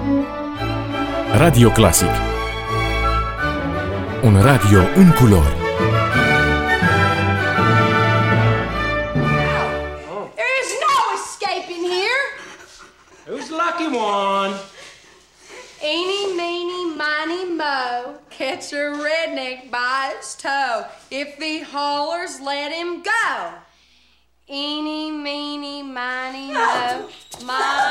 Radio Classic. Un radio în culori. There is no escaping here. Who's the lucky one? Eeny, meeny, miny, moe. Catch a redneck by his toe. If he hollers, let him go. Eeny, meeny, miny, moe. My